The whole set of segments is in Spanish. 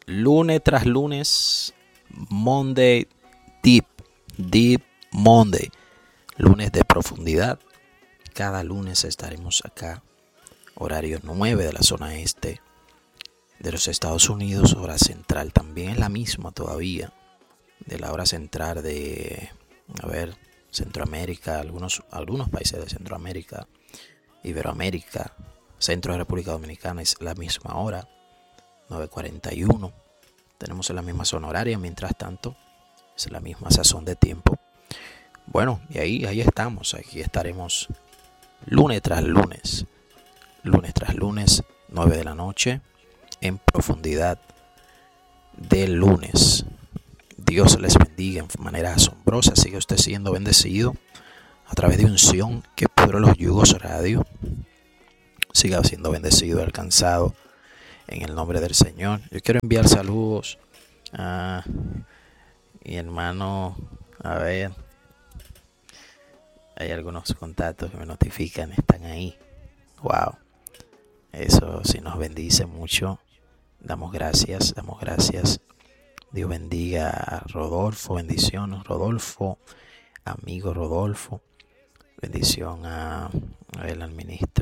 lunes tras lunes, Monday Deep Monday, lunes de profundidad. Cada lunes estaremos acá, horario 9 de la zona este de los Estados Unidos, hora central. También es la misma todavía de la hora central de, Centroamérica, algunos países de Centroamérica, Iberoamérica, centro de República Dominicana es la misma hora, 9:41. Tenemos en la misma zona horaria, mientras tanto es la misma sazón de tiempo. Bueno, y ahí estamos, aquí estaremos lunes tras lunes, 9 de la noche, en profundidad del lunes. Dios les bendiga en manera asombrosa. Sigue usted siendo bendecido a través de Unción que pudre los yugos radio. Siga siendo bendecido, alcanzado en el nombre del Señor. Yo quiero enviar saludos a mi hermano. Hay algunos contactos que me notifican, están ahí. Wow, eso sí nos bendice mucho. Damos gracias. Dios bendiga a Rodolfo, bendiciones Rodolfo, amigo Rodolfo. Bendición al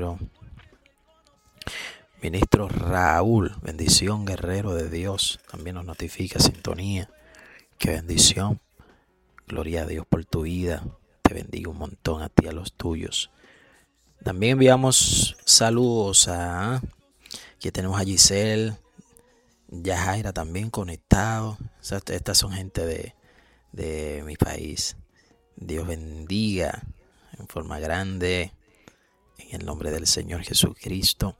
ministro Raúl, bendición, guerrero de Dios. También nos notifica sintonía. Qué bendición. Gloria a Dios por tu vida. Te bendiga un montón a ti, a los tuyos. También enviamos saludos aquí tenemos a Giselle, Yajaira también conectado. Estas son gente de mi país. Dios bendiga en forma grande en el nombre del Señor Jesucristo.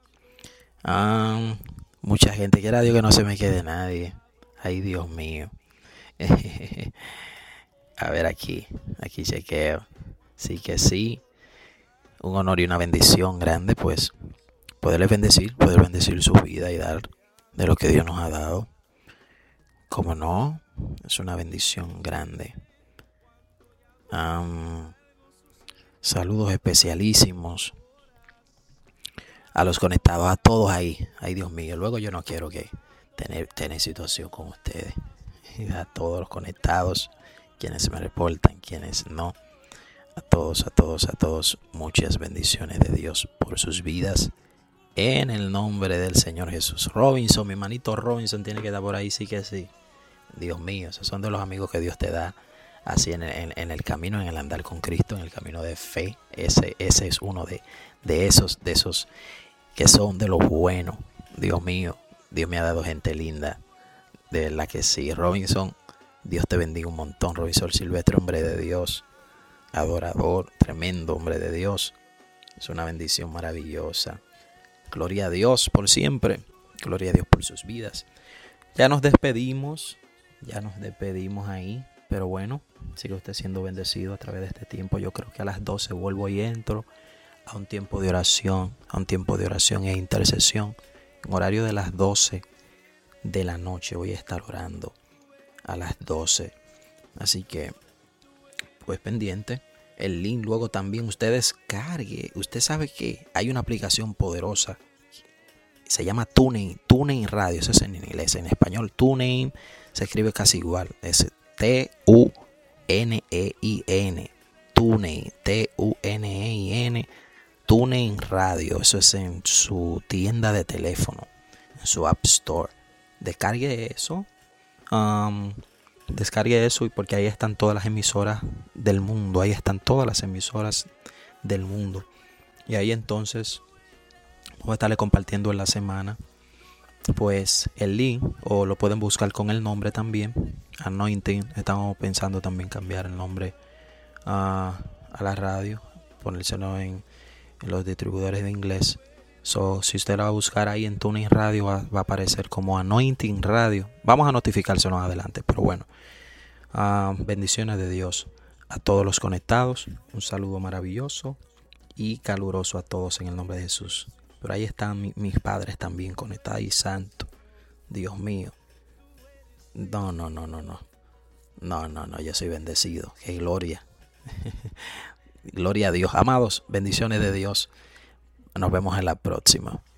Mucha gente, quiera Dios que no se me quede nadie. Ay, Dios mío. A ver, aquí chequeo. Sí que sí. Un honor y una bendición grande, pues, poder bendecir su vida y dar de lo que Dios nos ha dado. Como no, es una bendición grande. Saludos especialísimos a los conectados, a todos ahí. Ay, Dios mío, luego yo no quiero tener situación con ustedes. A todos los conectados, quienes me reportan, quienes no. A todos, muchas bendiciones de Dios por sus vidas. En el nombre del Señor Jesús. Robinson, mi hermanito Robinson tiene que estar por ahí, sí que sí. Dios mío, esos son de los amigos que Dios te da así en el camino, en el andar con Cristo, en el camino de fe. Ese es uno de esos que son de lo bueno. Dios mío, Dios me ha dado gente linda, de verdad que sí. Robinson, Dios te bendiga un montón. Robinson Silvestre, hombre de Dios, adorador, tremendo hombre de Dios. Es una bendición maravillosa. Gloria a Dios por siempre. Gloria a Dios por sus vidas. Ya nos despedimos ahí. Pero bueno, sigue usted siendo bendecido a través de este tiempo. Yo creo que a las 12 vuelvo y entro a un tiempo de oración, e intercesión. En horario de las 12 de la noche voy a estar orando a las 12. Así que, pues pendiente. El link luego también usted descargue. Usted sabe que hay una aplicación poderosa. Se llama TuneIn Radio. Eso es en inglés. En español TuneIn se escribe casi igual. Es TuneIN. TuneIn. TuneIN. TuneIn Radio. Eso es en su tienda de teléfono. En su App Store. Descargue eso. Descargue eso, y porque ahí están todas las emisoras del mundo. Y ahí entonces voy a estarle compartiendo en la semana pues el link, o lo pueden buscar con el nombre también, Anointing. Estamos pensando también cambiar el nombre a la radio, ponérselo en los distribuidores de inglés. Si usted la va a buscar ahí en TuneIn Radio, va a aparecer como Anointing Radio. Vamos a notificárselo más adelante, pero bueno. Bendiciones de Dios a todos los conectados. Un saludo maravilloso y caluroso a todos en el nombre de Jesús. Pero ahí están mis padres también conectados. Y santo, Dios mío. No, yo soy bendecido. ¡Qué gloria! Gloria a Dios. Amados, bendiciones de Dios. Nos vemos en la próxima.